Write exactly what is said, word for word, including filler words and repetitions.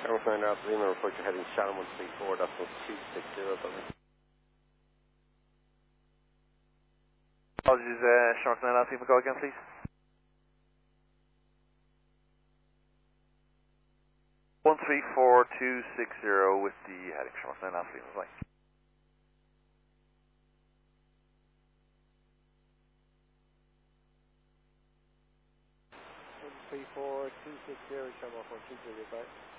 Sharma nine Alpha Lima, report you're heading Shannon one three four, that's one two six zero, something. Apologies, uh, Shark nine Alpha Lima, go again, please. one three four two six zero with the heading Shark nine Alpha Lima, bye. one three four two six zero, Sharma one two zero, bye.